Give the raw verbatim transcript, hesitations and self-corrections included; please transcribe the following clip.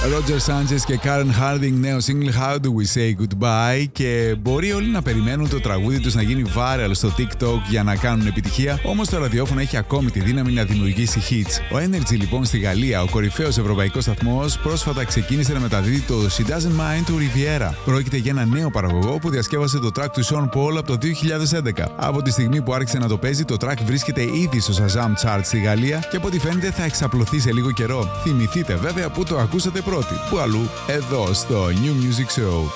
Roger Sanchez και Karen Harding, νέο single How Do We Say Goodbye, και μπορεί όλοι να περιμένουν το τραγούδι τους να γίνει viral στο TikTok για να κάνουν επιτυχία, όμως το ραδιόφωνο έχει ακόμη τη δύναμη να δημιουργήσει hits. Ο Energy λοιπόν στη Γαλλία, ο κορυφαίος ευρωπαϊκός σταθμός, πρόσφατα ξεκίνησε να μεταδίδει το She Doesn't Mind του Riviera. Πρόκειται για ένα νέο παραγωγό που διασκεύασε το track του Sean Paul από το δύο χιλιάδες έντεκα. Από τη στιγμή που άρχισε να το παίζει, το track βρίσκεται ήδη στο Shazam Chart στη Γαλλία και από ό,τι φαίνεται θα εξαπλωθεί σε λίγο καιρό. Θυμηθείτε βέβαια που το ακούσατε πρώτοι. Πού αλλού? Εδώ στο New Music Show.